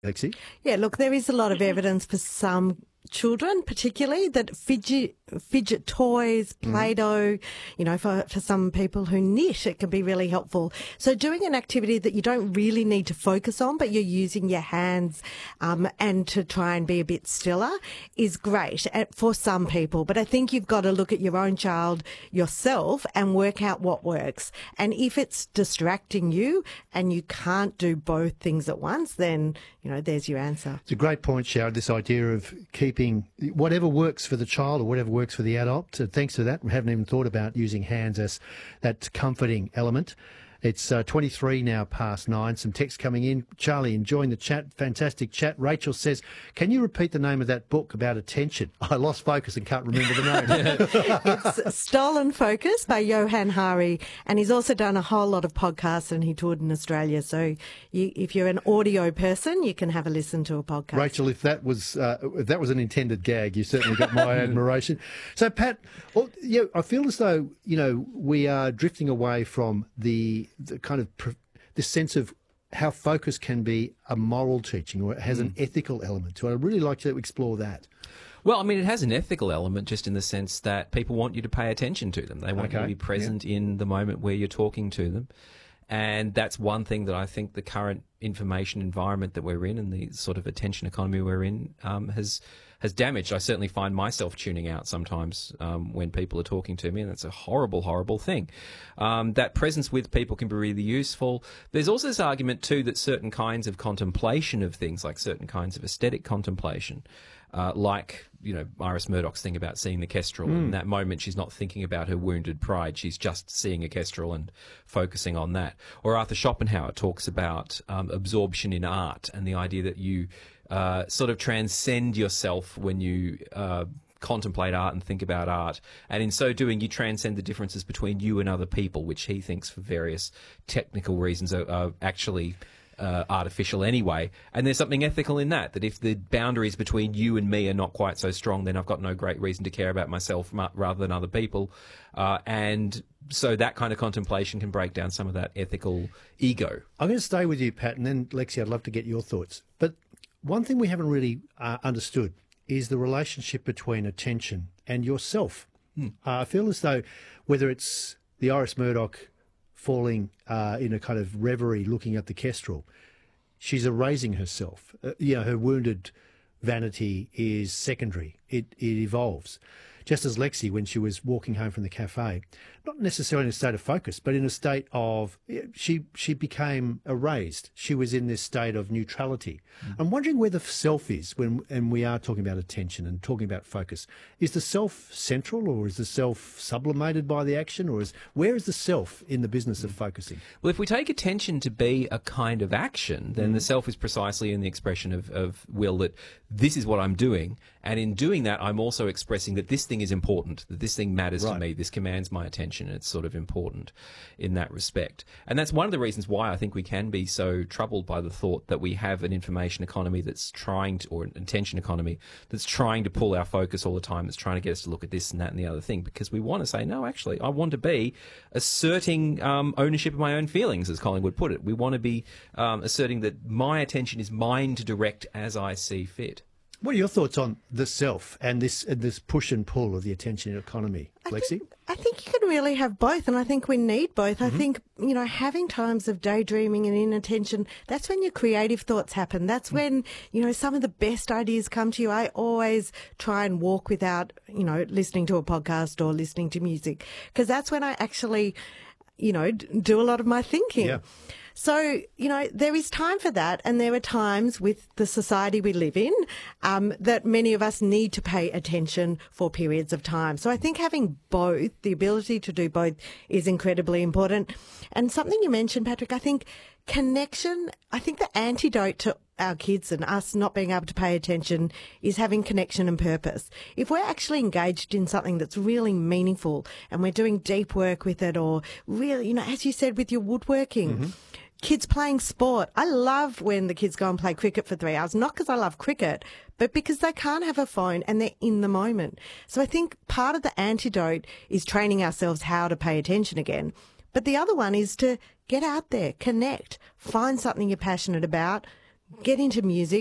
Lexi? Yeah, look, there is a lot of evidence for some children particularly that fidget toys, Play-Doh, you know, for some people who knit, it can be really helpful. So doing an activity that you don't really need to focus on, but you're using your hands and to try and be a bit stiller is great for some people. But I think you've got to look at your own child yourself and work out what works. And if it's distracting you and you can't do both things at once, then, you know, there's your answer. It's a great point, Sharon, this idea of keeping whatever works for the child or whatever works for the adult. So thanks for that. We haven't even thought about using hands as that comforting element. It's 23 now past 9. Some text coming in. Charlie, enjoying the chat. Fantastic chat. Rachel says, can you repeat the name of that book about attention? I lost focus and can't remember the name. It's Stolen Focus by Johan Hari, and he's also done a whole lot of podcasts, and he toured in Australia. So if you're an audio person, you can have a listen to a podcast. Rachel, if that was an intended gag, you certainly got my admiration. So, Pat, I feel as though, you know, we are drifting away from the kind of this sense of how focus can be a moral teaching, or it has an ethical element to it. I'd really like to explore that. Well, I mean, it has an ethical element just in the sense that people want you to pay attention to them. They want you to be present in the moment where you're talking to them. And that's one thing that I think the current information environment that we're in and the sort of attention economy we're in has damaged. I certainly find myself tuning out sometimes when people are talking to me, and that's a horrible, horrible thing. That presence with people can be really useful. There's also this argument, too, that certain kinds of contemplation of things, like certain kinds of aesthetic contemplation, like, you know, Iris Murdoch's thing about seeing the kestrel. In that moment, she's not thinking about her wounded pride. She's just seeing a kestrel and focusing on that. Or Arthur Schopenhauer talks about absorption in art and the idea that you sort of transcend yourself when you contemplate art and think about art. And in so doing, you transcend the differences between you and other people, which he thinks for various technical reasons are actually artificial anyway. And there's something ethical in that if the boundaries between you and me are not quite so strong, then I've got no great reason to care about myself rather than other people. And so that kind of contemplation can break down some of that ethical ego. I'm going to stay with you, Pat, and then, Lexi, I'd love to get your thoughts. But one thing we haven't really understood is the relationship between attention and yourself. I feel as though whether it's the Iris Murdoch falling in a kind of reverie looking at the kestrel, she's erasing herself. Her wounded vanity is secondary. It evolves. Just as Lexi, when she was walking home from the cafe, not necessarily in a state of focus, but in a state of, she became erased. She was in this state of neutrality. I'm wondering where the self is and we are talking about attention and talking about focus. Is the self central, or is the self sublimated by the action, or where is the self in the business of focusing? Well, if we take attention to be a kind of action, then the self is precisely in the expression of will, that this is what I'm doing. And in doing that, I'm also expressing that this thing is important, that this thing matters to me, this commands my attention. It's sort of important in that respect. And that's one of the reasons why I think we can be so troubled by the thought that we have an information economy that's trying to, or an attention economy that's trying to pull our focus all the time, that's trying to get us to look at this and that and the other thing, because we want to say, no, actually, I want to be asserting ownership of my own feelings, as Collingwood put it. We want to be asserting that my attention is mine to direct as I see fit. What are your thoughts on the self and this push and pull of the attention economy, Lexi? I think you can really have both, and I think we need both. I think, you know, having times of daydreaming and inattention, that's when your creative thoughts happen. That's when, you know, some of the best ideas come to you. I always try and walk without, you know, listening to a podcast or listening to music, because that's when I actually, you know, do a lot of my thinking. Yeah. So, you know, there is time for that, and there are times with the society we live in that many of us need to pay attention for periods of time. So I think having both, the ability to do both, is incredibly important. And something you mentioned, Patrick, I think connection, I think the antidote to our kids and us not being able to pay attention is having connection and purpose. If we're actually engaged in something that's really meaningful and we're doing deep work with it, or really, you know, as you said, with your woodworking, kids playing sport. I love when the kids go and play cricket for 3 hours, not because I love cricket, but because they can't have a phone and they're in the moment. So I think part of the antidote is training ourselves how to pay attention again. But the other one is to get out there, connect, find something you're passionate about, get into music.